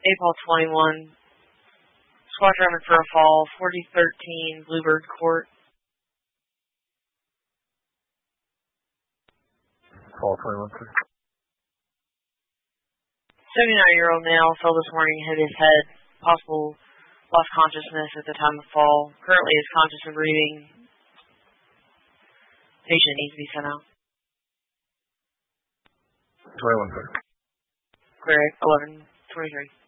April 21, squad driver for a fall, 4013 Bluebird Court. Fall 21, sir. 79-year-old male fell this morning, hit his head, possible lost consciousness at the time of fall. Currently is conscious and breathing. Patient needs to be sent out. 21, sir. Greg, 1123.